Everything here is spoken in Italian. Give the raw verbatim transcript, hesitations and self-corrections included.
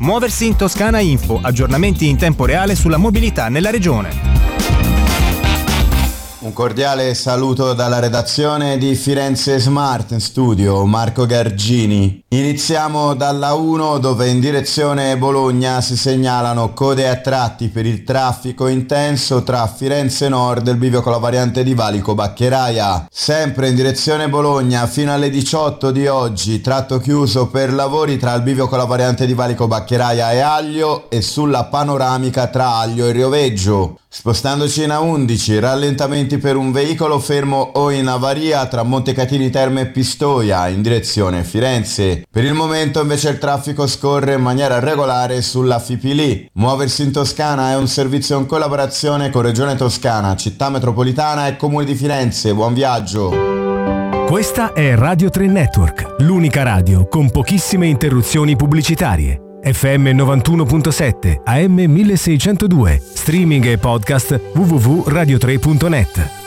Muoversi in Toscana Info, aggiornamenti in tempo reale sulla mobilità nella regione. Un cordiale saluto dalla redazione di Firenze Smart Studio, Marco Gargini. Iniziamo dalla uno, dove in direzione Bologna si segnalano code a tratti per il traffico intenso tra Firenze Nord e il bivio con la variante di Valico Baccheraia. Sempre in direzione Bologna fino alle diciotto di oggi, tratto chiuso per lavori tra il bivio con la variante di Valico Baccheraia e Aglio e sulla panoramica tra Aglio e Rioveggio. Spostandoci in A undici, rallentamenti per un veicolo fermo o in avaria tra Montecatini Terme e Pistoia in direzione Firenze. Per il momento invece il traffico scorre in maniera regolare sulla Fipili. Muoversi in Toscana è un servizio in collaborazione con Regione Toscana, Città Metropolitana e Comune di Firenze. Buon viaggio! Questa è Radio tre Network, l'unica radio con pochissime interruzioni pubblicitarie. F M novantuno virgola sette, A M milleseicentodue, streaming e podcast w w w punto radio tre punto net.